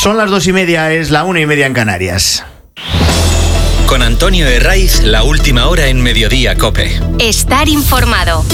Son las 2:30, es la 1:30 en Canarias. Con Antonio Herraiz, la última hora en Mediodía COPE. Estar informado.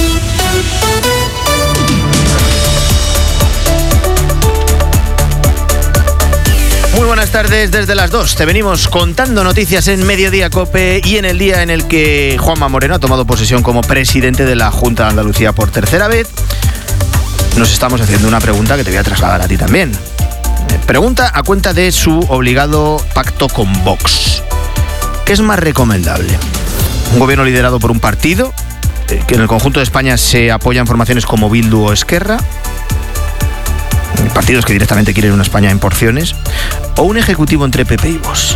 Muy buenas tardes, desde las 2 te venimos contando noticias en Mediodía COPE y en el día en el que Juanma Moreno ha tomado posesión como presidente de la Junta de Andalucía por tercera vez. Nos estamos haciendo una pregunta que te voy a trasladar a ti también. Pregunta a cuenta de su obligado pacto con Vox. ¿Qué es más recomendable? ¿Un gobierno liderado por un partido que en el conjunto de España se apoya en formaciones como Bildu o Esquerra? Partidos que directamente quieren una España en porciones. ¿O un ejecutivo entre PP y Vox?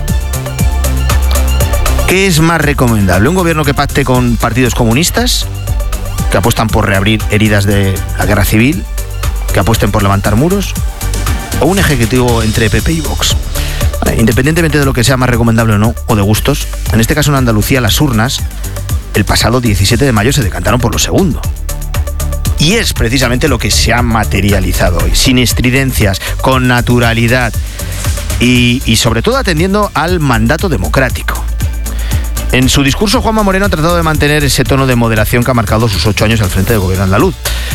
¿Qué es más recomendable? ¿Un gobierno que pacte con partidos comunistas, que apuestan por reabrir heridas de la guerra civil, que apuesten por levantar muros? ¿O un ejecutivo entre PP y Vox? Independientemente de lo que sea más recomendable o no, o de gustos, en este caso en Andalucía las urnas, el pasado 17 de mayo se decantaron por lo segundo. Y es precisamente lo que se ha materializado hoy, sin estridencias, con naturalidad y sobre todo atendiendo al mandato democrático. En su discurso, Juanma Moreno ha tratado de mantener ese tono de moderación que ha marcado sus 8 años al frente del gobierno andaluz.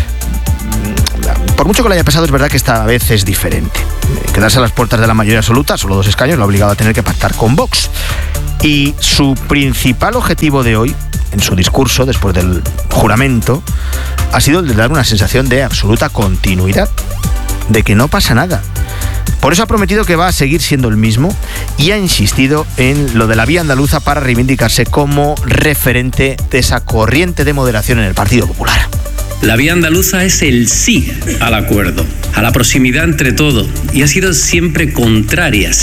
Por mucho que le haya pasado, es verdad que esta vez es diferente. Quedarse a las puertas de la mayoría absoluta, solo 2 escaños, lo ha obligado a tener que pactar con Vox. Y su principal objetivo de hoy, en su discurso, después del juramento, ha sido el de dar una sensación de absoluta continuidad, de que no pasa nada. Por eso ha prometido que va a seguir siendo el mismo y ha insistido en lo de la vía andaluza para reivindicarse como referente de esa corriente de moderación en el Partido Popular. La vía andaluza es el sí al acuerdo, a la proximidad entre todos, y ha sido siempre contraria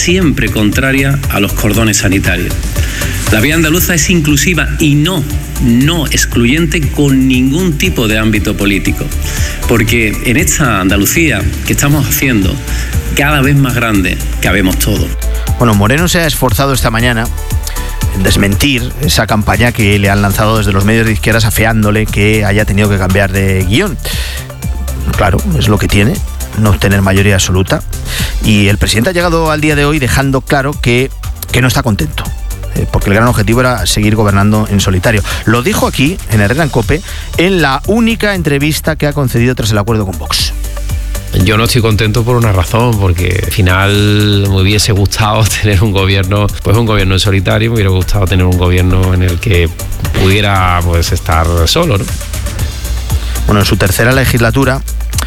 a los cordones sanitarios. La vía andaluza es inclusiva y no excluyente con ningún tipo de ámbito político, porque en esta Andalucía que estamos haciendo cada vez más grande, cabemos todos. Bueno, Moreno se ha esforzado esta mañana en desmentir esa campaña que le han lanzado desde los medios de izquierdas afeándole que haya tenido que cambiar de guión. Claro, es lo que tiene, no obtener mayoría absoluta. Y el presidente ha llegado al día de hoy dejando claro que no está contento, porque el gran objetivo era seguir gobernando en solitario. Lo dijo aquí, en Herrera en COPE, en la única entrevista que ha concedido tras el acuerdo con Vox. Yo no estoy contento por una razón, porque al final me hubiese gustado tener un gobierno en solitario, me hubiera gustado tener un gobierno en el que pudiera estar solo, ¿no? Bueno, en su tercera legislatura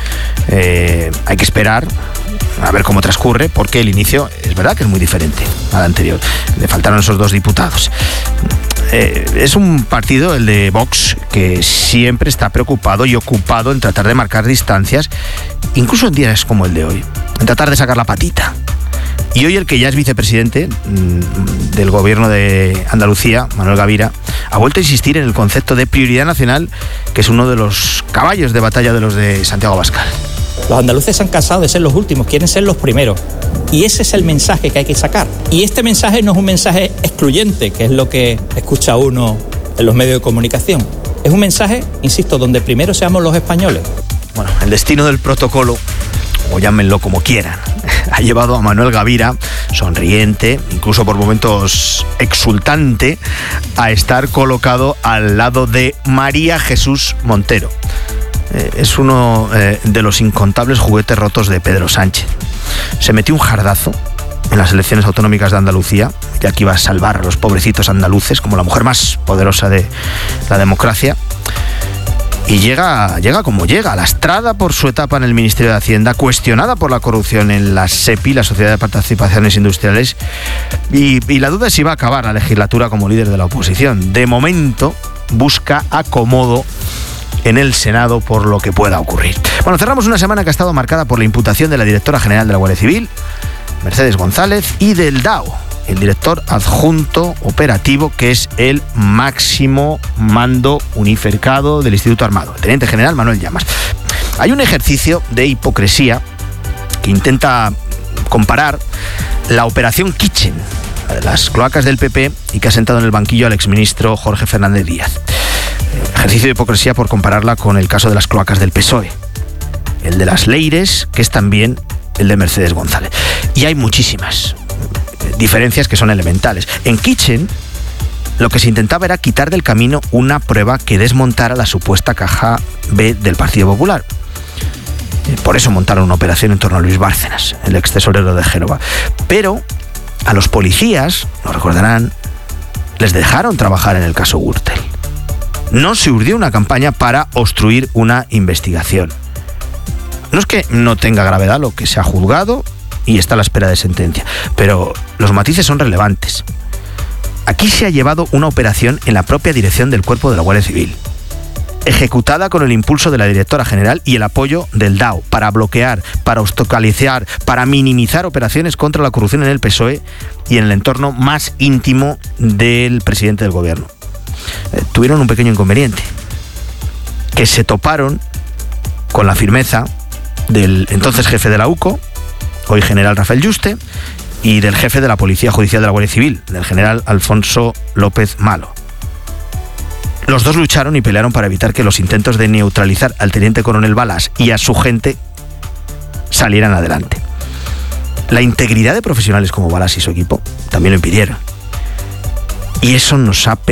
hay que esperar a ver cómo transcurre, porque el inicio es verdad que es muy diferente al anterior. Le faltaron esos 2 diputados. Es un partido, el de Vox, que siempre está preocupado y ocupado en tratar de marcar distancias, incluso en días como el de hoy, en tratar de sacar la patita. Y hoy el que ya es vicepresidente del gobierno de Andalucía, Manuel Gavira, ha vuelto a insistir en el concepto de prioridad nacional, que es uno de los caballos de batalla de los de Santiago Abascal. Los andaluces se han cansado de ser los últimos, quieren ser los primeros. Y ese es el mensaje que hay que sacar. Y este mensaje no es un mensaje excluyente, que es lo que escucha uno en los medios de comunicación. Es un mensaje, insisto, donde primero seamos los españoles. Bueno, el destino del protocolo, o llámenlo como quieran, ha llevado a Manuel Gavira, sonriente, incluso por momentos exultante, a estar colocado al lado de María Jesús Montero. Es uno de los incontables juguetes rotos de Pedro Sánchez. Se metió un jardazo en las elecciones autonómicas de Andalucía, ya que iba a salvar a los pobrecitos andaluces como la mujer más poderosa de la democracia. Y llega como llega, lastrada por su etapa en el Ministerio de Hacienda, cuestionada por la corrupción en la SEPI, la Sociedad de Participaciones Industriales, y la duda es si va a acabar la legislatura como líder de la oposición. De momento busca acomodo en el Senado por lo que pueda ocurrir. Bueno, cerramos una semana que ha estado marcada por la imputación de la directora general de la Guardia Civil, Mercedes González, y del DAO, el director adjunto operativo, que es el máximo mando unificado del Instituto Armado, el teniente general Manuel Llamas. Hay un ejercicio de hipocresía que intenta comparar la operación Kitchen, la de las cloacas del PP, y que ha sentado en el banquillo al exministro Jorge Fernández Díaz. Ejercicio de hipocresía por compararla con el caso de las cloacas del PSOE, el de las Leires, que es también el de Mercedes González. Y hay muchísimas diferencias que son elementales. En Kitchen, lo que se intentaba era quitar del camino una prueba que desmontara la supuesta caja B del Partido Popular. Por eso montaron una operación en torno a Luis Bárcenas, el ex tesorero de Génova. Pero a los policías, lo recordarán, les dejaron trabajar en el caso Gürtel. No se urdió una campaña para obstruir una investigación. No es que no tenga gravedad lo que se ha juzgado y está a la espera de sentencia, pero los matices son relevantes. Aquí se ha llevado una operación en la propia dirección del Cuerpo de la Guardia Civil, ejecutada con el impulso de la directora general y el apoyo del DAO, para bloquear, para obstaculizar, para minimizar operaciones contra la corrupción en el PSOE y en el entorno más íntimo del presidente del gobierno. Tuvieron un pequeño inconveniente, que se toparon con la firmeza del entonces jefe de la UCO, hoy general Rafael Yuste, y del jefe de la Policía Judicial de la Guardia Civil, del general Alfonso López Malo. Los dos lucharon y pelearon para evitar que los intentos de neutralizar al teniente coronel Balas y a su gente salieran adelante. La integridad de profesionales como Balas y su equipo también lo impidieron. Y eso nos está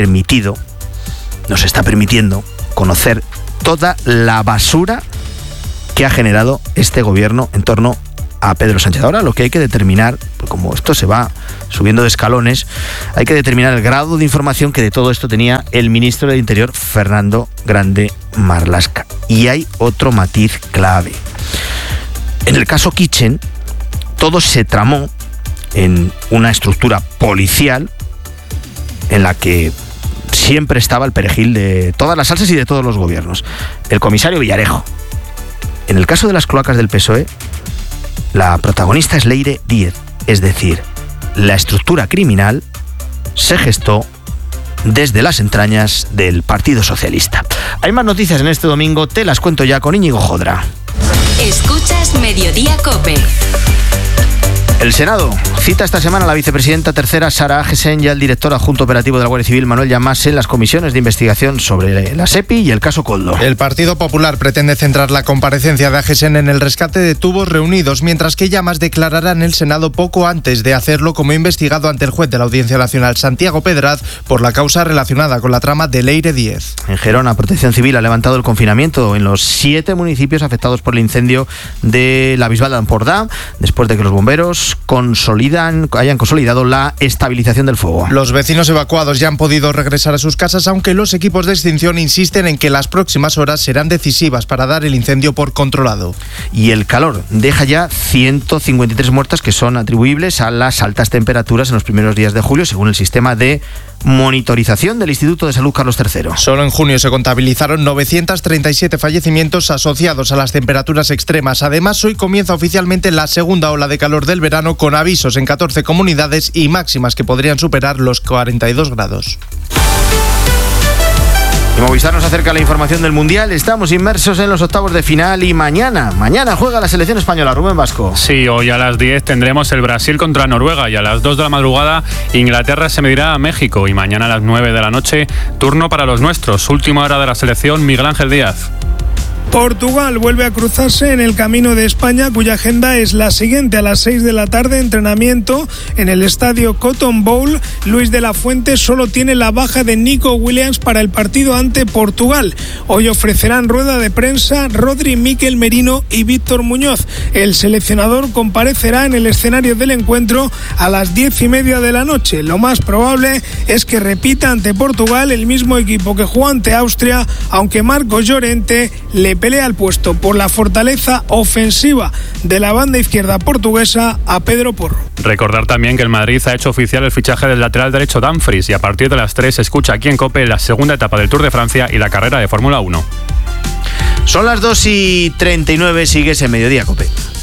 permitiendo conocer toda la basura que ha generado este gobierno en torno a Pedro Sánchez. Ahora lo que hay que determinar, como esto se va subiendo de escalones, hay que determinar el grado de información que de todo esto tenía el ministro del Interior, Fernando Grande Marlaska. Y hay otro matiz clave. En el caso Kitchen, todo se tramó en una estructura policial en la que siempre estaba el perejil de todas las salsas y de todos los gobiernos, el comisario Villarejo. En el caso de las cloacas del PSOE, la protagonista es Leire Díez, es decir, la estructura criminal se gestó desde las entrañas del Partido Socialista. Hay más noticias en este domingo, te las cuento ya con Íñigo Jodra. Escuchas Mediodía COPE. El Senado cita esta semana a la vicepresidenta tercera Sara Agesen y al director adjunto operativo de la Guardia Civil Manuel Llamas en las comisiones de investigación sobre la SEPI y el caso Koldo. El Partido Popular pretende centrar la comparecencia de Agesen en el rescate de tubos reunidos, mientras que Llamas declarará en el Senado poco antes de hacerlo como investigado ante el juez de la Audiencia Nacional Santiago Pedraz por la causa relacionada con la trama de Leire Díez. En Gerona, Protección Civil ha levantado el confinamiento en los 7 municipios afectados por el incendio de la Bisbal de Empordà, después de que los bomberos hayan consolidado la estabilización del fuego. Los vecinos evacuados ya han podido regresar a sus casas, aunque los equipos de extinción insisten en que las próximas horas serán decisivas para dar el incendio por controlado. Y el calor deja ya 153 muertes que son atribuibles a las altas temperaturas en los primeros días de julio, según el sistema de monitorización del Instituto de Salud Carlos III. Solo en junio se contabilizaron 937 fallecimientos asociados a las temperaturas extremas. Además, hoy comienza oficialmente la segunda ola de calor del verano, con avisos en 14 comunidades y máximas que podrían superar los 42 grados. Y Movistar nos acerca la información del Mundial. Estamos inmersos en los octavos de final y mañana juega la selección española. Rubén Vasco. Sí, hoy a las 10 tendremos el Brasil contra Noruega y a las 2 de la madrugada Inglaterra se medirá a México y mañana a las 9 de la noche turno para los nuestros. Última hora de la selección, Miguel Ángel Díaz. Portugal vuelve a cruzarse en el camino de España, cuya agenda es la siguiente: a las 6 de la tarde, entrenamiento en el estadio Cotton Bowl. Luis de la Fuente solo tiene la baja de Nico Williams para el partido ante Portugal. Hoy ofrecerán rueda de prensa Rodri, Mikel Merino y Víctor Muñoz. El seleccionador comparecerá en el escenario del encuentro a las 10:30 de la noche. Lo más probable es que repita ante Portugal el mismo equipo que jugó ante Austria, aunque Marcos Llorente le pelea el puesto por la fortaleza ofensiva de la banda izquierda portuguesa a Pedro Porro. Recordar también que el Madrid ha hecho oficial el fichaje del lateral derecho Dumfries y a partir de las 3 se escucha aquí en COPE la segunda etapa del Tour de Francia y la carrera de Fórmula 1. Son las 2:39, sigues en Mediodía COPE.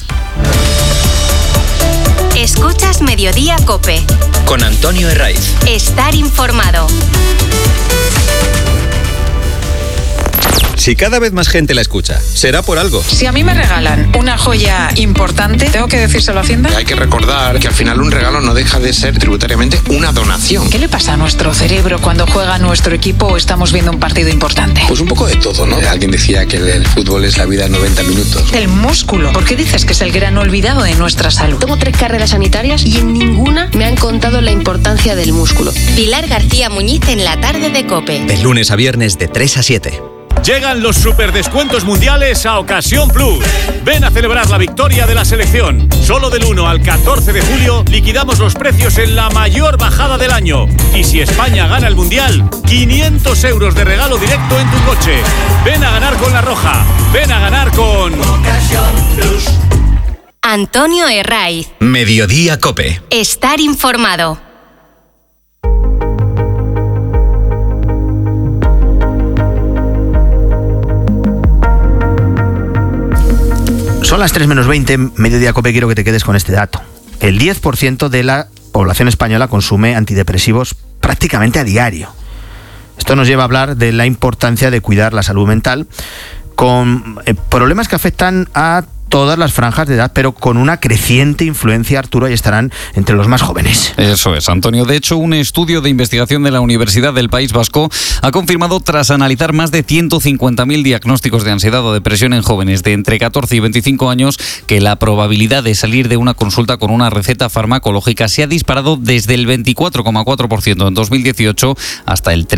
Escuchas Mediodía COPE. Con Antonio Herraiz. Estar informado. Si cada vez más gente la escucha, será por algo. Si a mí me regalan una joya importante, ¿tengo que decírselo a Hacienda? Hay que recordar que al final un regalo no deja de ser tributariamente una donación. ¿Qué le pasa a nuestro cerebro cuando juega nuestro equipo o estamos viendo un partido importante? Pues un poco de todo, ¿no? Alguien decía que el fútbol es la vida en 90 minutos. El músculo. ¿Por qué dices que es el gran olvidado de nuestra salud? Tengo 3 carreras sanitarias y en ninguna me han contado la importancia del músculo. Pilar García Muñiz en la tarde de COPE. De lunes a viernes de 3 a 7. Llegan los superdescuentos mundiales a Ocasión Plus. Ven a celebrar la victoria de la selección. Solo del 1 al 14 de julio liquidamos los precios en la mayor bajada del año. Y si España gana el mundial, 500 euros de regalo directo en tu coche. Ven a ganar con La Roja. Ven a ganar con Ocasión Plus. Antonio Herraiz. Mediodía COPE. Estar informado. Son las 3 menos 20, Mediodía COPE, quiero que te quedes con este dato. El 10% de la población española consume antidepresivos prácticamente a diario. Esto nos lleva a hablar de la importancia de cuidar la salud mental, con problemas que afectan a todas las franjas de edad, pero con una creciente influencia, Arturo, y estarán entre los más jóvenes. Eso es, Antonio. De hecho, un estudio de investigación de la Universidad del País Vasco ha confirmado, tras analizar más de 150.000 diagnósticos de ansiedad o depresión en jóvenes de entre 14 y 25 años, que la probabilidad de salir de una consulta con una receta farmacológica se ha disparado desde el 24,4% en 2018 hasta el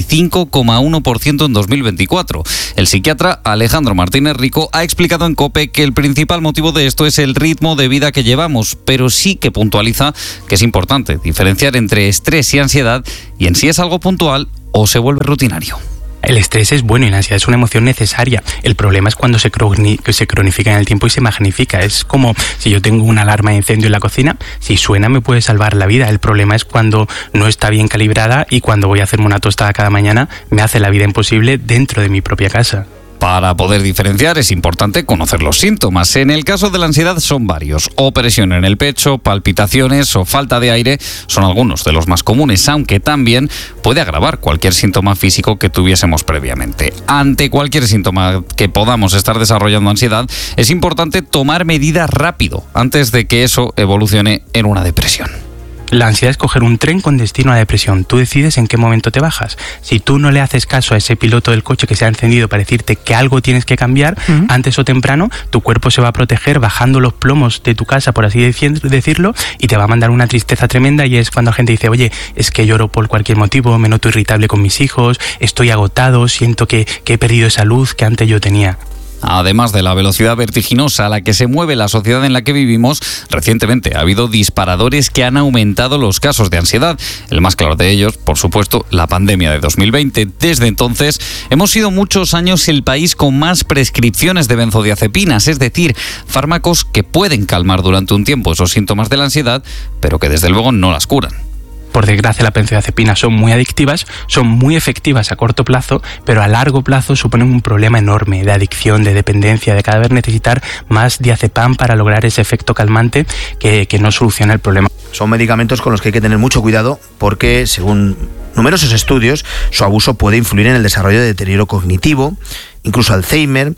35,1% en 2024. El psiquiatra Alejandro Martínez Rico ha explicado en COPE que el principal motivo de esto es el ritmo de vida que llevamos, pero sí que puntualiza que es importante diferenciar entre estrés y ansiedad y en si es algo puntual o se vuelve rutinario. El estrés es bueno y la ansiedad es una emoción necesaria. El problema es cuando se cronifica en el tiempo y se magnifica. Es como si yo tengo una alarma de incendio en la cocina, si suena me puede salvar la vida. El problema es cuando no está bien calibrada y cuando voy a hacerme una tostada cada mañana me hace la vida imposible dentro de mi propia casa. Para poder diferenciar es importante conocer los síntomas. En el caso de la ansiedad son varios. Opresión en el pecho, palpitaciones o falta de aire son algunos de los más comunes, aunque también puede agravar cualquier síntoma físico que tuviésemos previamente. Ante cualquier síntoma que podamos estar desarrollando ansiedad, es importante tomar medidas rápido antes de que eso evolucione en una depresión. La ansiedad es coger un tren con destino a la depresión. Tú decides en qué momento te bajas. Si tú no le haces caso a ese piloto del coche que se ha encendido para decirte que algo tienes que cambiar, antes o temprano tu cuerpo se va a proteger bajando los plomos de tu casa, por así decirlo, y te va a mandar una tristeza tremenda. Y es cuando la gente dice, oye, es que lloro por cualquier motivo, me noto irritable con mis hijos, estoy agotado, siento que he perdido esa luz que antes yo tenía. Además de la velocidad vertiginosa a la que se mueve la sociedad en la que vivimos, recientemente ha habido disparadores que han aumentado los casos de ansiedad. El más claro de ellos, por supuesto, la pandemia de 2020. Desde entonces, hemos sido muchos años el país con más prescripciones de benzodiazepinas, es decir, fármacos que pueden calmar durante un tiempo esos síntomas de la ansiedad, pero que desde luego no las curan. Por desgracia, las benzodiazepinas son muy adictivas, son muy efectivas a corto plazo, pero a largo plazo suponen un problema enorme de adicción, de dependencia, de cada vez necesitar más diazepam para lograr ese efecto calmante que no soluciona el problema. Son medicamentos con los que hay que tener mucho cuidado porque, según numerosos estudios, su abuso puede influir en el desarrollo de deterioro cognitivo, incluso Alzheimer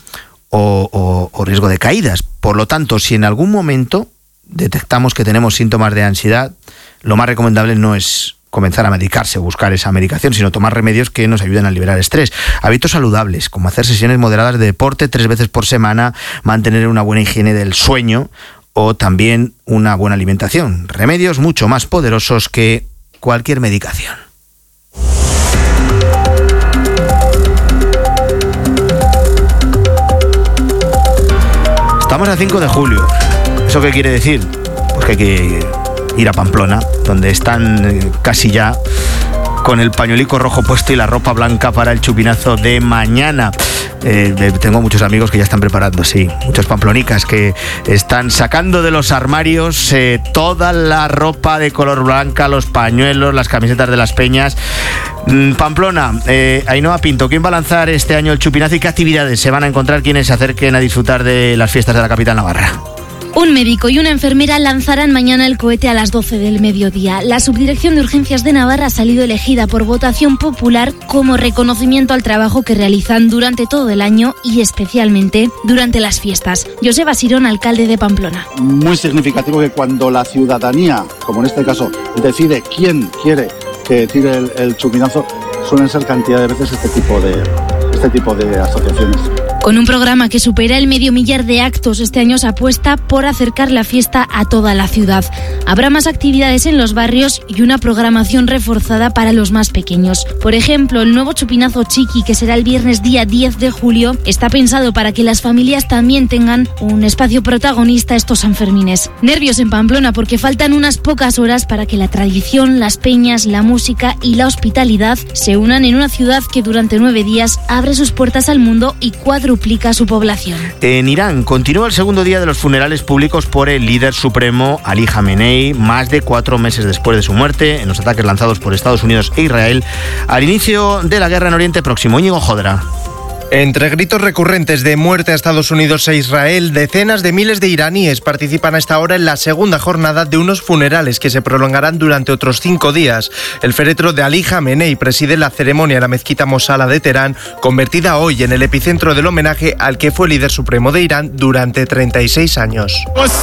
o riesgo de caídas. Por lo tanto, si en algún momento detectamos que tenemos síntomas de ansiedad, lo más recomendable no es comenzar a medicarse o buscar esa medicación, sino tomar remedios que nos ayuden a liberar estrés. Hábitos saludables, como hacer sesiones moderadas de deporte 3 veces por semana, mantener una buena higiene del sueño o también una buena alimentación. Remedios mucho más poderosos que cualquier medicación. Estamos a 5 de julio. ¿Eso qué quiere decir? Pues que hay que ir a Pamplona, donde están casi ya con el pañuelico rojo puesto y la ropa blanca para el chupinazo de mañana. Tengo muchos amigos que ya están preparando, sí, muchos pamplonicas que están sacando de los armarios toda la ropa de color blanca, los pañuelos, las camisetas de las peñas. Pamplona, Ainhoa Pinto, ¿quién va a lanzar este año el chupinazo y qué actividades se van a encontrar quienes se acerquen a disfrutar de las fiestas de la capital navarra? Un médico y una enfermera lanzarán mañana el cohete a las 12 del mediodía. La Subdirección de Urgencias de Navarra ha salido elegida por votación popular como reconocimiento al trabajo que realizan durante todo el año y especialmente durante las fiestas. Joseba Sirón, alcalde de Pamplona. Muy significativo que cuando la ciudadanía, como en este caso, decide quién quiere que tire el chupinazo, suelen ser cantidad de veces este tipo de asociaciones. Con un programa que supera el 500.000 de actos, este año se apuesta por acercar la fiesta a toda la ciudad. Habrá más actividades en los barrios y una programación reforzada para los más pequeños. Por ejemplo, el nuevo chupinazo chiqui, que será el viernes día 10 de julio, está pensado para que las familias también tengan un espacio protagonista estos Sanfermines. Nervios en Pamplona porque faltan unas pocas horas para que la tradición, las peñas, la música y la hospitalidad se unan en una ciudad que durante 9 días abre sus puertas al mundo y cuadruplica su población. En Irán continúa el segundo día de los funerales públicos por el líder supremo Ali Khamenei, más de 4 meses después de su muerte en los ataques lanzados por Estados Unidos e Israel al inicio de la guerra en Oriente Próximo. Íñigo Jodra. Entre gritos recurrentes de muerte a Estados Unidos e Israel, decenas de miles de iraníes participan a esta hora en la segunda jornada de unos funerales que se prolongarán durante otros 5 días. El féretro de Ali Khamenei preside la ceremonia en la mezquita Mosala de Teherán, convertida hoy en el epicentro del homenaje al que fue líder supremo de Irán durante 36 años.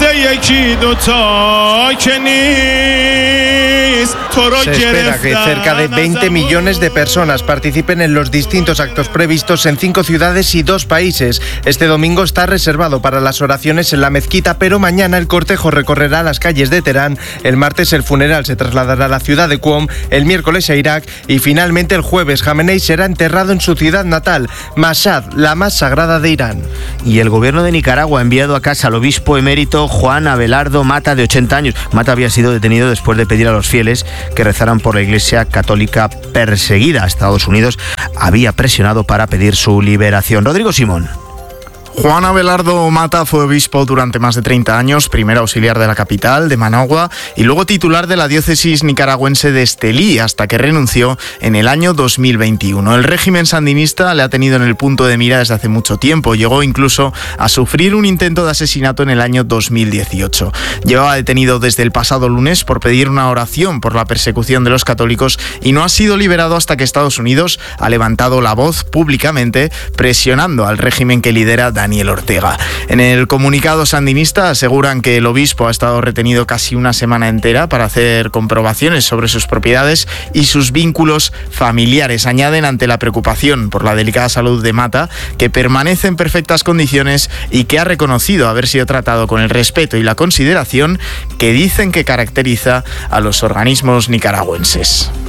Se espera que cerca de 20 millones de personas participen en los distintos actos previstos en 5 ciudades y 2 países. Este domingo está reservado para las oraciones en la mezquita, pero mañana el cortejo recorrerá las calles de Teherán. El martes el funeral se trasladará a la ciudad de Qom, el miércoles a Irak y finalmente el jueves Khamenei será enterrado en su ciudad natal, Mashhad, la más sagrada de Irán. Y el gobierno de Nicaragua ha enviado a casa al obispo emérito Juan Abelardo Mata, de 80 años. Mata había sido detenido después de pedir a los fieles que rezaran por la Iglesia católica perseguida. Estados Unidos había presionado para pedir su liberación. Rodrigo Simón. Juan Abelardo Mata fue obispo durante más de 30 años, primero auxiliar de la capital, de Managua, y luego titular de la diócesis nicaragüense de Estelí, hasta que renunció en el año 2021. El régimen sandinista le ha tenido en el punto de mira desde hace mucho tiempo. Llegó incluso a sufrir un intento de asesinato en el año 2018. Llevaba detenido desde el pasado lunes por pedir una oración por la persecución de los católicos y no ha sido liberado hasta que Estados Unidos ha levantado la voz públicamente, presionando al régimen que lidera Daniel Ortega. En el comunicado sandinista aseguran que el obispo ha estado retenido casi una semana entera para hacer comprobaciones sobre sus propiedades y sus vínculos familiares. Añaden, ante la preocupación por la delicada salud de Mata, que permanece en perfectas condiciones y que ha reconocido haber sido tratado con el respeto y la consideración que dicen que caracteriza a los organismos nicaragüenses.